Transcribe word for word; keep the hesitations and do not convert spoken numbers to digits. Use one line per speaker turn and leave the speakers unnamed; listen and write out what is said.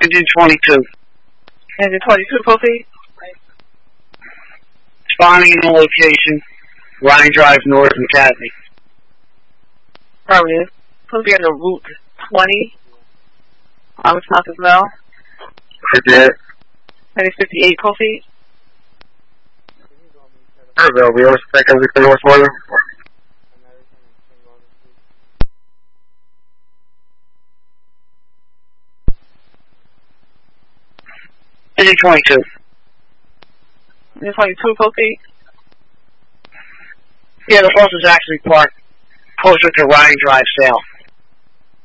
Engine twenty-two.
Engine twenty-two, proceed.
Spawning in the location, Ryan Drive North, McCartney.
Affirmative. Supposed to be on the Route twenty. Um, it's not as well.
Forget.
That is fifty-eight, proceed.
Ergo, we always think everything was order. Engine twenty-two.
Engine twenty-two, proceed.
Yeah, the horse is actually parked closer to Ryan Drive Sale.